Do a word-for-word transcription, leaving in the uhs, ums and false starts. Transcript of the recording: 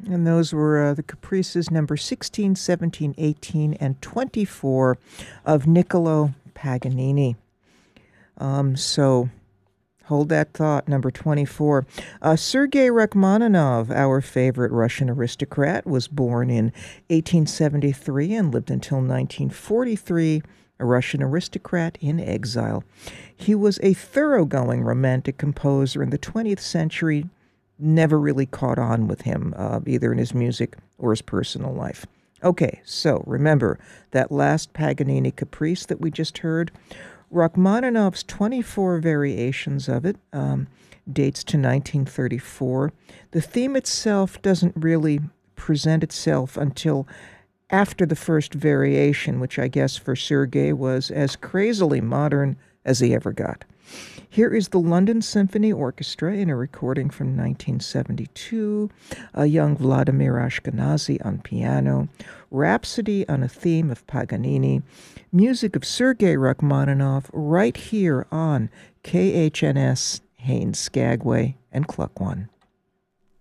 And those were uh, the caprices number sixteen, seventeen, eighteen, and twenty-four of Niccolo Paganini. Um, so hold that thought, number twenty-four. Uh, Sergei Rachmaninoff, our favorite Russian aristocrat, was born in eighteen seventy-three and lived until nineteen forty-three, a Russian aristocrat in exile. He was a thoroughgoing romantic composer in the twentieth century. Never really caught on with him, uh, either in his music or his personal life. Okay, so remember that last Paganini caprice that we just heard? Rachmaninoff's twenty-four variations of it um, dates to nineteen thirty-four. The theme itself doesn't really present itself until after the first variation, which I guess for Sergei was as crazily modern as he ever got. Here is the London Symphony Orchestra in a recording from nineteen seventy-two, a young Vladimir Ashkenazy on piano, Rhapsody on a theme of Paganini, music of Sergei Rachmaninoff right here on K H N S, Haines Skagway, and Cluck One.